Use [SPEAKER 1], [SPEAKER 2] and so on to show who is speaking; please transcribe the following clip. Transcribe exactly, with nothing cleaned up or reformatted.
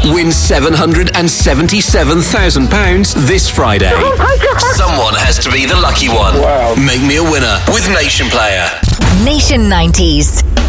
[SPEAKER 1] Win seven hundred seventy-seven thousand pounds this Friday.
[SPEAKER 2] Oh my God.
[SPEAKER 1] Someone has to be the lucky one.
[SPEAKER 3] Wow.
[SPEAKER 1] Make me a winner with Nation Player.
[SPEAKER 4] Nation nineties.